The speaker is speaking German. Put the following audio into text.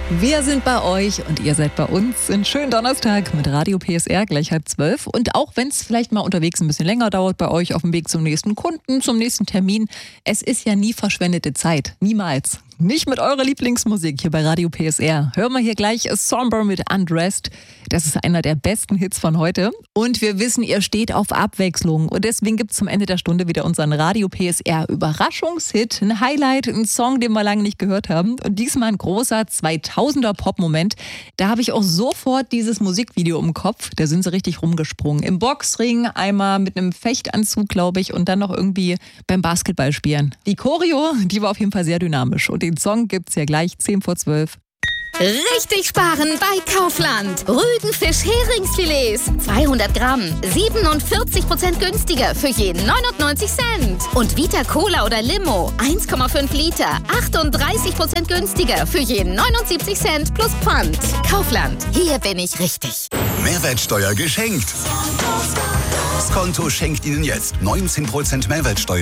Wir sind bei euch und ihr seid bei uns. Einen schönen Donnerstag mit Radio PSR, gleich 11:30. Und auch wenn es vielleicht mal unterwegs ein bisschen länger dauert bei euch auf dem Weg zum nächsten Kunden, zum nächsten Termin, es ist ja nie verschwendete Zeit. Niemals. Nicht mit eurer Lieblingsmusik hier bei Radio PSR. Hören wir hier gleich Somber mit Undressed. Das ist einer der besten Hits von heute. Und wir wissen, ihr steht auf Abwechslung. Und deswegen gibt es zum Ende der Stunde wieder unseren Radio PSR Überraschungshit. Ein Highlight, ein Song, den wir lange nicht gehört haben. Und diesmal ein großer 2000er Pop-Moment. Da habe ich auch sofort dieses Musikvideo im Kopf. Da sind sie richtig rumgesprungen. Im Boxring, einmal mit einem Fechtanzug, glaube ich, und dann noch irgendwie beim Basketballspielen. Die Choreo, die war auf jeden Fall sehr dynamisch. Und den Song gibt's ja gleich 10:12. Richtig sparen bei Kaufland. Rügenfisch Heringsfilets. 200 Gramm. 47% günstiger für jeden 99 Cent. Und Vita Cola oder Limo. 1,5 Liter. 38% günstiger für jeden 79 Cent plus Pfand. Kaufland. Hier bin ich richtig. Mehrwertsteuer geschenkt. Skonto schenkt Ihnen jetzt 19% Mehrwertsteuer